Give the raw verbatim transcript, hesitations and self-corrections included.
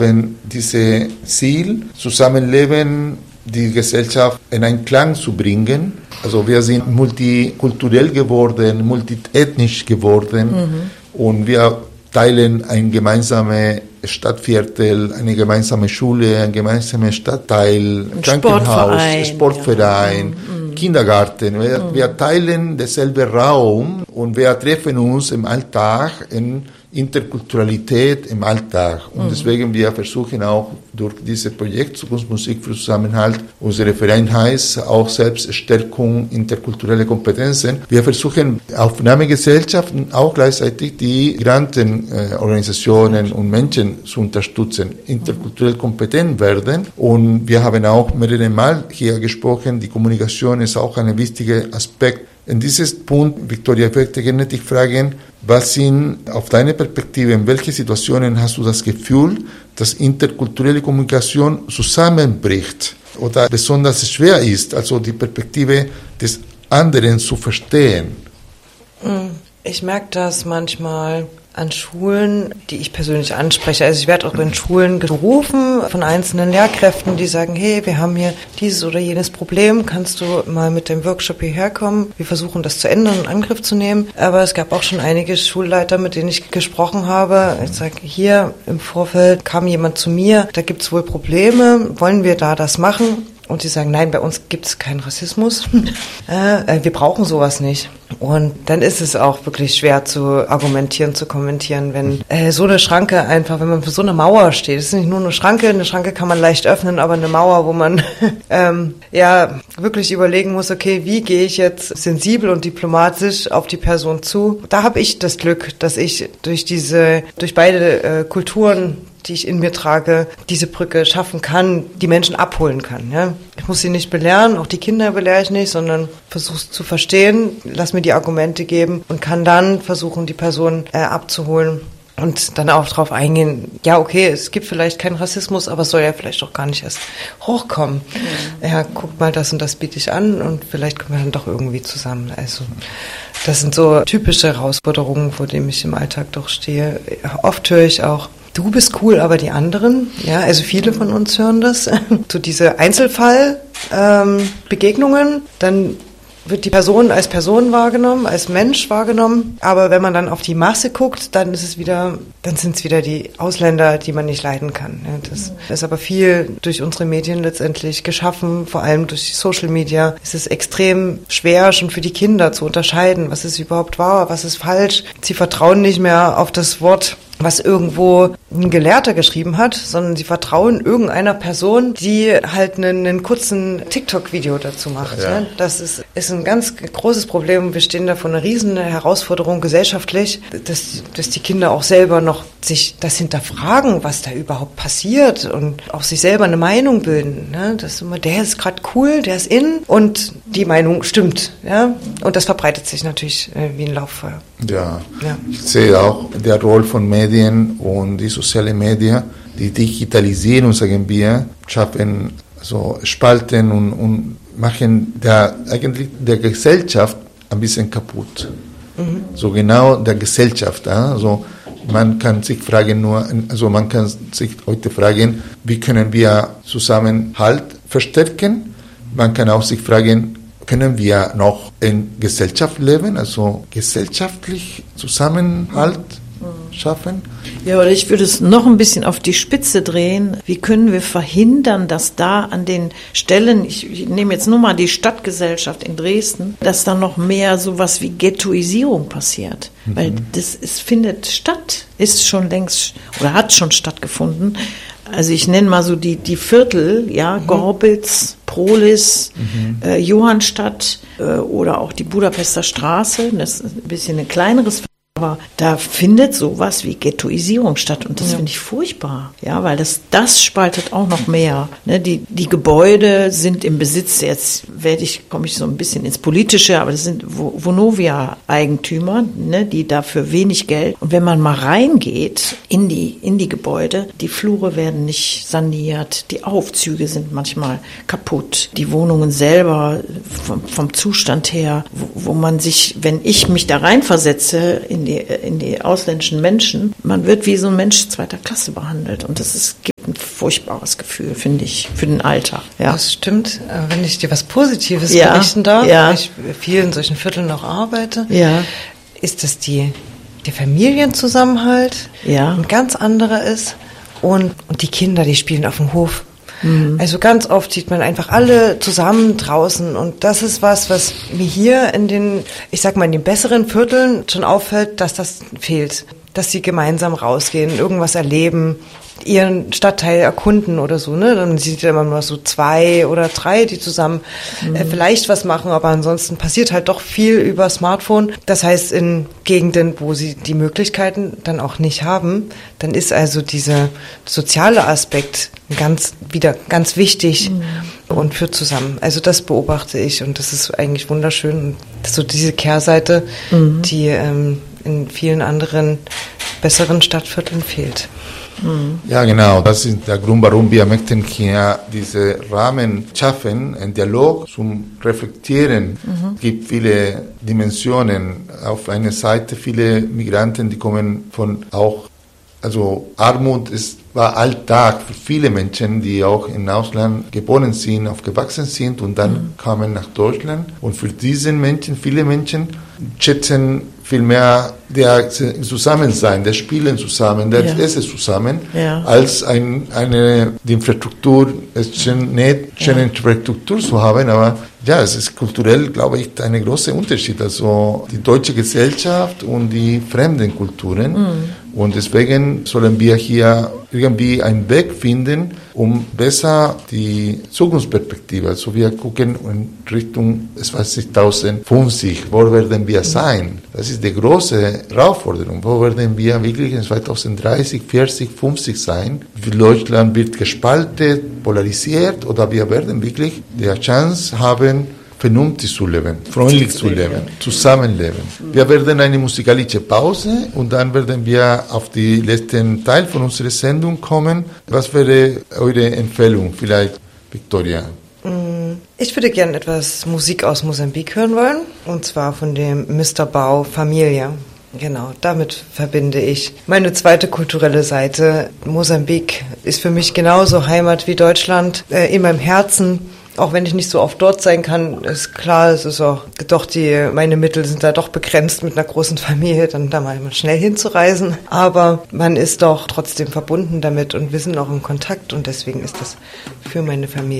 wenn dieses Ziel, Zusammenleben, die Gesellschaft in Einklang zu bringen. Also wir sind multikulturell geworden, multiethnisch geworden mhm. und wir teilen ein gemeinsames Stadtviertel, eine gemeinsame Schule, ein gemeinsames Stadtteil, ein Krankenhaus, Sportverein, Sportverein, ja. mhm. Kindergarten. Wir, mhm. wir teilen denselben Raum und wir treffen uns im Alltag in Interkulturalität im Alltag. Und mhm. deswegen wir versuchen auch durch dieses Projekt Zukunftsmusik für Zusammenhalt, unsere Verein heißt auch Selbststärkung interkulturelle Kompetenzen. Wir versuchen Aufnahmegesellschaften auch gleichzeitig die Migrantenorganisationen und Menschen zu unterstützen, interkulturell kompetent werden. Und wir haben auch mehrere Mal hier gesprochen, die Kommunikation ist auch ein wichtiger Aspekt. In diesem Punkt, Victoria, ich möchte gerne dich fragen, was sind auf deine Perspektive, in welchen Situationen hast du das Gefühl, dass interkulturelle Kommunikation zusammenbricht oder besonders schwer ist, also die Perspektive des anderen zu verstehen? Ich merke das manchmal an Schulen, die ich persönlich anspreche. Also ich werde auch in Schulen gerufen von einzelnen Lehrkräften, die sagen, hey, wir haben hier dieses oder jenes Problem, kannst du mal mit dem Workshop hierher kommen? Wir versuchen das zu ändern und in Angriff zu nehmen. Aber es gab auch schon einige Schulleiter, mit denen ich gesprochen habe. Ich sage, hier im Vorfeld kam jemand zu mir, da gibt es wohl Probleme, wollen wir da das machen? Und die sagen, nein, bei uns gibt es keinen Rassismus. äh, wir brauchen sowas nicht. Und dann ist es auch wirklich schwer zu argumentieren, zu kommentieren, wenn äh, so eine Schranke einfach, wenn man für so eine Mauer steht. Es ist nicht nur eine Schranke, eine Schranke kann man leicht öffnen, aber eine Mauer, wo man ähm, ja wirklich überlegen muss, okay, wie gehe ich jetzt sensibel und diplomatisch auf die Person zu? Da habe ich das Glück, dass ich durch diese, durch beide äh, Kulturen, die ich in mir trage, diese Brücke schaffen kann, die Menschen abholen kann. Ja? Ich muss sie nicht belehren, auch die Kinder belehre ich nicht, sondern versuche es zu verstehen, lass mir die Argumente geben und kann dann versuchen, die Person äh, abzuholen und dann auch darauf eingehen, ja okay, es gibt vielleicht keinen Rassismus, aber es soll ja vielleicht auch gar nicht erst hochkommen. Mhm. Ja, guck mal, das und das biete ich an und vielleicht kommen wir dann doch irgendwie zusammen. Also das sind so typische Herausforderungen, vor denen ich im Alltag doch stehe. Oft höre ich auch, du bist cool, aber die anderen, ja, also viele von uns hören das, so diese Einzelfallbegegnungen, ähm, dann wird die Person als Person wahrgenommen, als Mensch wahrgenommen, aber wenn man dann auf die Masse guckt, dann ist es wieder, dann sind es wieder die Ausländer, die man nicht leiden kann. Ja, das ist aber viel durch unsere Medien letztendlich geschaffen, vor allem durch die Social Media. Es ist extrem schwer, schon für die Kinder zu unterscheiden, was ist überhaupt wahr, was ist falsch. Sie vertrauen nicht mehr auf das Wort, was irgendwo ein Gelehrter geschrieben hat, sondern sie vertrauen irgendeiner Person, die halt einen, einen kurzen TikTok-Video dazu macht. Ja. Ja. Das ist, ist ein ganz großes Problem. Wir stehen da vor einer riesen Herausforderung gesellschaftlich, dass, dass die Kinder auch selber noch sich das hinterfragen, was da überhaupt passiert und auch sich selber eine Meinung bilden. Ne? Das ist immer, der ist gerade cool, der ist in und die Meinung stimmt. Ja? Und das verbreitet sich natürlich äh, wie ein Lauffeuer. Ja. ja, ich sehe auch die Rolle von Medien und die sozialen Medien, die Digitalisierung, sagen wir, schaffen so Spalten und, und machen der, eigentlich der Gesellschaft ein bisschen kaputt. Mhm. So genau der Gesellschaft. Also man kann sich fragen nur, also man kann sich heute fragen, wie können wir Zusammenhalt verstärken? Man kann auch sich fragen, können wir noch in Gesellschaft leben, also gesellschaftlich Zusammenhalt schaffen? Ja, oder ich würde es noch ein bisschen auf die Spitze drehen. Wie können wir verhindern, dass da an den Stellen, ich, ich nehme jetzt nur mal die Stadtgesellschaft in Dresden, dass da noch mehr sowas wie Ghettoisierung passiert. Mhm. Weil das es findet statt, ist schon längst oder hat schon stattgefunden. Also ich nenne mal so die, die Viertel, ja, mhm. Gorbitz, Prohlis, mhm. äh, Johannstadt äh, oder auch die Budapester Straße. Das ist ein bisschen ein kleineres Viertel, aber da findet sowas wie Ghettoisierung statt und das ja. finde ich furchtbar, ja, weil das, das spaltet auch noch mehr. Ne, die, die Gebäude sind im Besitz, jetzt werde ich, komme ich so ein bisschen ins Politische, aber das sind Vonovia-Eigentümer, ne, die dafür wenig Geld. Und wenn man mal reingeht in die, in die Gebäude, die Flure werden nicht saniert, die Aufzüge sind manchmal kaputt, die Wohnungen selber vom, vom Zustand her, wo, wo man sich, wenn ich mich da reinversetze in die, in die ausländischen Menschen, man wird wie so ein Mensch zweiter Klasse behandelt und das ist, gibt ein furchtbares Gefühl, finde ich, für den Alltag. Ja. Das stimmt. Wenn ich dir was Positives ja. berichten darf, ja. weil ich viel in solchen Vierteln auch arbeite, ja. ist, dass die, der Familienzusammenhalt ja. ein ganz anderer ist und, und die Kinder, die spielen auf dem Hof. Mhm. Also ganz oft sieht man einfach alle zusammen draußen und das ist was, was mir hier in den, ich sag mal, in den besseren Vierteln schon auffällt, dass das fehlt. Dass sie gemeinsam rausgehen, irgendwas erleben, ihren Stadtteil erkunden oder so, ne? Dann sieht man immer nur so zwei oder drei, die zusammen mhm. äh, vielleicht was machen, aber ansonsten passiert halt doch viel über Smartphone. Das heißt, in Gegenden, wo sie die Möglichkeiten dann auch nicht haben, dann ist also dieser soziale Aspekt ganz, wieder ganz wichtig mhm. und führt zusammen. Also das beobachte ich und das ist eigentlich wunderschön. So diese Kehrseite, mhm. die ähm, in vielen anderen besseren Stadtvierteln fehlt. Ja, genau. Das ist der Grund, warum wir möchten hier diese Rahmen schaffen, einen Dialog zum Reflektieren. Mhm. Es gibt viele Dimensionen. Auf einer Seite viele Migranten, die kommen von auch, also Armut ist, war Alltag für viele Menschen, die auch im Ausland geboren sind, aufgewachsen sind und dann mhm. kamen nach Deutschland. Und für diese Menschen, viele Menschen schätzen viel mehr der Zusammensein, das Spielen zusammen, das ja. Essen zusammen, ja. als ein, eine die Infrastruktur, es ist schön, nicht schöne ja. Infrastruktur zu haben, aber ja, es ist kulturell, glaube ich, ein großer Unterschied. Also die deutsche Gesellschaft und die fremden Kulturen. Mhm. Und deswegen sollen wir hier irgendwie einen Weg finden, um besser die Zukunftsperspektive, also wir gucken in Richtung zwanzigtausendfünfzig, wo werden wir sein? Das ist die große Herausforderung. Wo werden wir wirklich in zweitausenddreißig, vierzig, fünfzig sein? Wie Deutschland wird gespalten, polarisiert oder wir werden wirklich die Chance haben, vernünftig zu leben, freundlich zu leben, zusammenleben. Wir werden eine musikalische Pause und dann werden wir auf den letzten Teil von unserer Sendung kommen. Was wäre eure Empfehlung, vielleicht, Victoria? Ich würde gerne etwas Musik aus Mosambik hören wollen, und zwar von dem Mister Bau Familia. Genau, damit verbinde ich meine zweite kulturelle Seite. Mosambik ist für mich genauso Heimat wie Deutschland, äh, in meinem Herzen. Auch wenn ich nicht so oft dort sein kann, ist klar, es ist auch doch die, meine Mittel sind da doch begrenzt mit einer großen Familie, dann da mal schnell hinzureisen. Aber man ist doch trotzdem verbunden damit und wir sind auch in Kontakt und deswegen ist das für meine Familie